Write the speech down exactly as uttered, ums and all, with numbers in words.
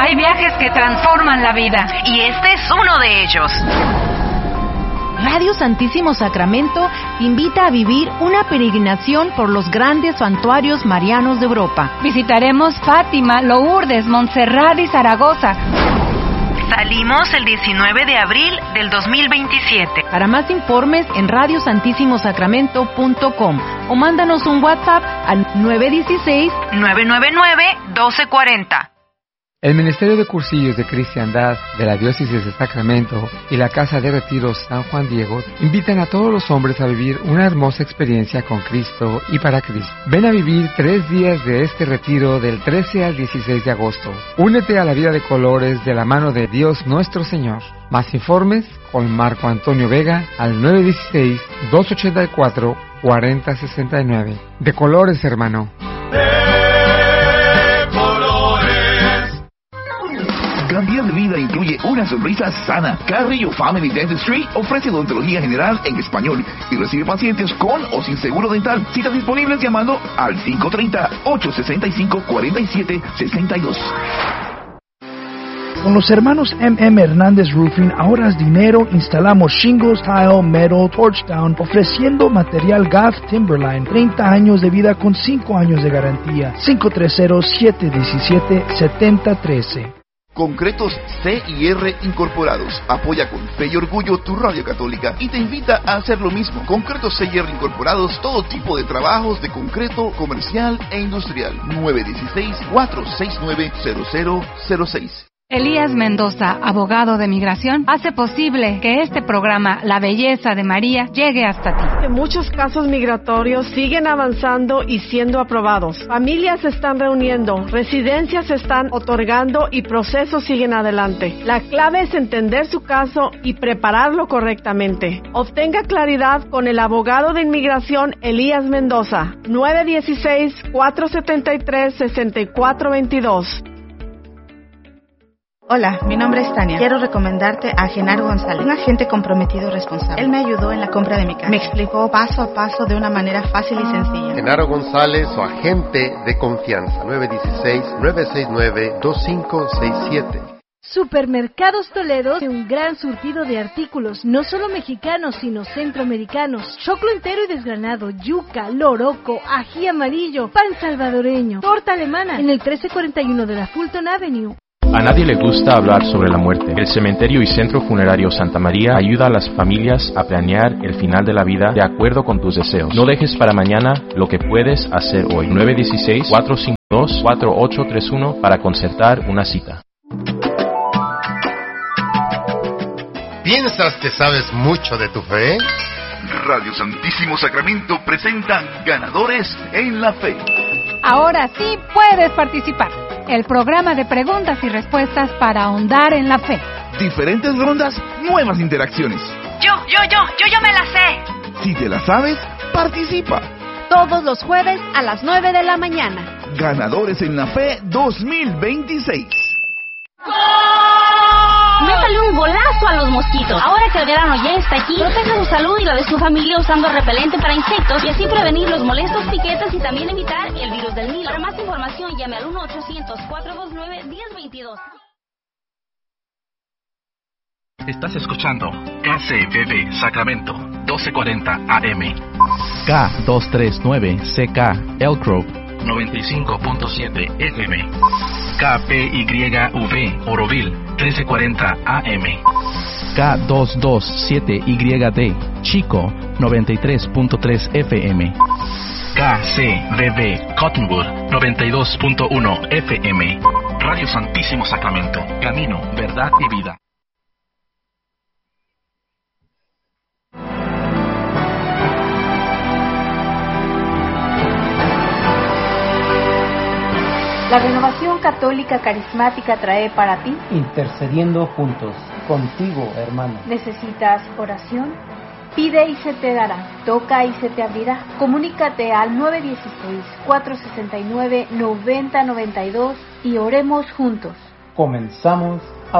Hay viajes que transforman la vida. Y este es uno de ellos. Radio Santísimo Sacramento te invita a vivir una peregrinación por los grandes santuarios marianos de Europa. Visitaremos Fátima, Lourdes, Montserrat y Zaragoza. Salimos el diecinueve de abril del dos mil veintisiete. Para más informes en radio santísimo sacramento punto com o mándanos un WhatsApp al nueve uno seis, nueve nueve nueve, uno dos cuatro cero. El Ministerio de Cursillos de Cristiandad de la Diócesis de Sacramento y la Casa de Retiros San Juan Diego invitan a todos los hombres a vivir una hermosa experiencia con Cristo y para Cristo. Ven a vivir tres días de este retiro del trece al dieciséis de agosto. Únete a la vida de colores de la mano de Dios nuestro Señor. Más informes con Marco Antonio Vega al nueve uno seis, dos ocho cuatro, cuatro cero seis nueve. De colores, hermano. Cambiar de vida incluye una sonrisa sana. Carrillo Family Dentistry ofrece odontología general en español y recibe pacientes con o sin seguro dental. Citas disponibles llamando al cinco tres cero, ocho seis cinco, cuatro siete seis dos. Con los hermanos M M Hernández Roofing ahorras dinero. Instalamos shingles, tile, metal, torch down, ofreciendo material G A F Timberline. treinta años de vida con cinco años de garantía. cinco tres cero, siete uno siete, siete cero uno tres. Concretos C y R Incorporados apoya con fe y orgullo tu radio católica y te invita a hacer lo mismo. Concretos C y R Incorporados, todo tipo de trabajos de concreto comercial e industrial. nueve uno seis, cuatro seis nueve, cero cero cero seis. Elías Mendoza, abogado de migración, hace posible que este programa, La Belleza de María, llegue hasta ti. Muchos casos migratorios siguen avanzando y siendo aprobados. Familias se están reuniendo, residencias se están otorgando y procesos siguen adelante. La clave es entender su caso y prepararlo correctamente. Obtenga claridad con el abogado de inmigración Elías Mendoza, nueve uno seis, cuatro siete tres, seis cuatro dos dos. Hola, mi nombre es Tania. Quiero recomendarte a Genaro González, un agente comprometido y responsable. Él me ayudó en la compra de mi casa. Me explicó paso a paso de una manera fácil y sencilla. Genaro González, su agente de confianza. nueve uno seis, nueve seis nueve, dos cinco seis siete. Supermercados Toledo, un gran surtido de artículos, no solo mexicanos, sino centroamericanos. Choclo entero y desgranado, yuca, loroco, ají amarillo, pan salvadoreño, torta alemana, en el trece cuarenta y uno de la Fulton Avenue. A nadie le gusta hablar sobre la muerte. El Cementerio y Centro Funerario Santa María ayuda a las familias a planear el final de la vida de acuerdo con tus deseos. No dejes para mañana lo que puedes hacer hoy. nueve uno seis, cuatro cinco dos, cuatro ocho tres uno para concertar una cita. ¿Piensas que sabes mucho de tu fe? Radio Santísimo Sacramento presenta Ganadores en la Fe. Ahora sí puedes participar. El programa de preguntas y respuestas para ahondar en la fe. Diferentes rondas, nuevas interacciones. Yo, yo, yo, yo, yo me la sé. Si te la sabes, participa. Todos los jueves a las nueve de la mañana. Ganadores en la Fe dos mil veintiséis. Métale un golazo a los mosquitos. Ahora que el verano ya está aquí, proteja su salud y la de su familia usando repelente para insectos y así prevenir los molestos piquetes y también evitar el virus del Nilo. Para más información llame al uno ochocientos, cuatro dos nueve, uno cero dos dos. Estás escuchando K C B B Sacramento doce cuarenta A M, K doscientos treinta y nueve C K Elk Grove noventa y cinco punto siete F M, K P Y V Oroville trece cuarenta A M, K doscientos veintisiete Y D Chico noventa y tres punto tres F M, K C B B Cottonwood noventa y dos punto uno F M. Radio Santísimo Sacramento, camino, verdad y vida. La Renovación Católica Carismática trae para ti Intercediendo Juntos, contigo, hermano. ¿Necesitas oración? Pide y se te dará, toca y se te abrirá. Comunícate al nueve uno seis, cuatro seis nueve, nueve cero nueve dos y oremos juntos. Comenzamos